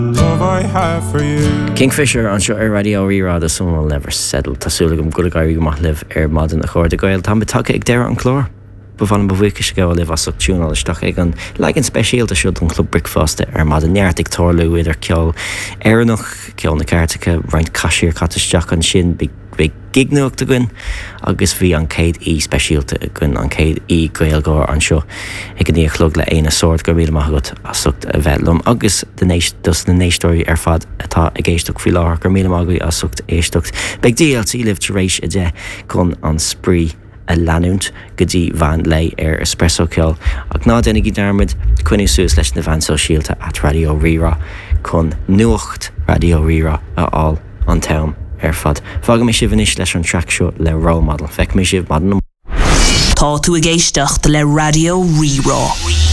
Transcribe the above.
love I have for you. Kingfisher an seo radio Rírá the sun will never settle. Tásúla go gairí go maith libh maidin na chóir de gail. Tá take ag deire an chlór. Bhán bhhuiice go libh as túúna isteach ag an legan speisialta siúd an club Brickfast maidin neartig tórlú idir ceol éireannach ceol na ceartacha roint caiisiir catisteach an sin big gignuach a gin agus bhí an céad speisialta a gin an céad gailgóir an seo ag an níochlog le aana sort go míle magat asucht a bhetlum agus dus na néistóirí fad atá a géisteach fi láthar gur míle magaí asucht éisteach. Beg DLC libh taréis a de chun an sprí a leanúnt go dtí bhain le espresso ceol ach ná dénig í dermid cuine suas leis na bhain sosialta at Radio Rírá chun nuacht Radio Rírá aáil an tam fad. Fága mé sibh inis leis an track seo le Role Model. Feic mé sibh madan. Tá tú a géisteach le Radio Rírá.